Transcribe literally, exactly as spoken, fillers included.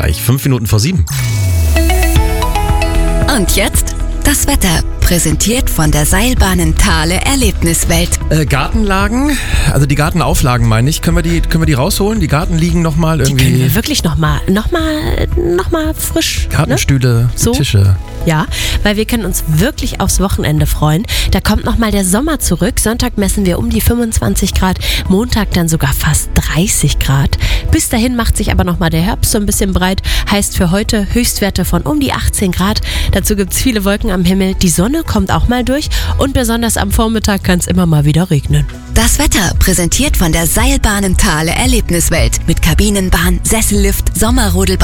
gleich. Fünf Minuten vor sieben. Und jetzt das Wetter, präsentiert von der Seilbahnen Thale Erlebniswelt. Äh, Gartenlagen, also die Gartenauflagen meine ich, können wir die, können wir die rausholen? Die Gartenliegen nochmal irgendwie? Die können wir wirklich nochmal, nochmal, nochmal frisch. Gartenstühle, ne? so. Tische. Ja, weil wir können uns wirklich aufs Wochenende freuen. Da kommt nochmal der Sommer zurück. Sonntag messen wir um die fünfundzwanzig Grad, Montag dann sogar fast dreißig Grad. Bis dahin macht sich aber nochmal der Herbst so ein bisschen breit. Heißt für heute Höchstwerte von um die achtzehn Grad. Dazu gibt es viele Wolken am Himmel. Die Sonne kommt auch mal durch und besonders am Vormittag kann es immer mal wieder regnen. Das Wetter präsentiert von der Seilbahnen Thale Erlebniswelt mit Kabinenbahn, Sessellift, Sommerrodelbahn